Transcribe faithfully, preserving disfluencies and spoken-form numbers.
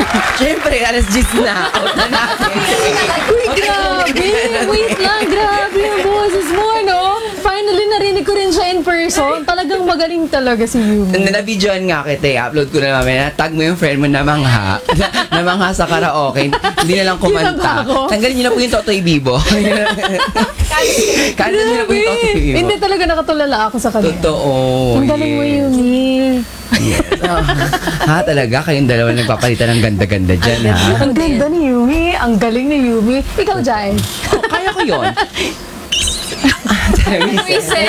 Siyempre, alas diyes na. Out na natin. Uy, grabe. Wait lang, grabe yung boses mo, no? Finally, narinig ko rin siya in person. Talagang magaling talaga si Yumi. Na-videoan nga kita eh. Upload ko na namin. Tag mo yung friend mo na mangha. Na mangha sa karaoke. Hindi na lang kumanta. Kinaba ako. Tanggalin niyo na po yung Totoy Bibo. Cancel niyo na po yung Totoy Bibo. Hindi talaga nakatulala ako sa kanya. Totoo. Ang galing mo, Yumi. Yes. Ha, talaga? Kayong dalawa nagpapalitan ng ganda-ganda dyan, ha? Ang ganda ni Yumi. Ang galing ni Yumi. Ikaw, Jai. Kaya ko yun.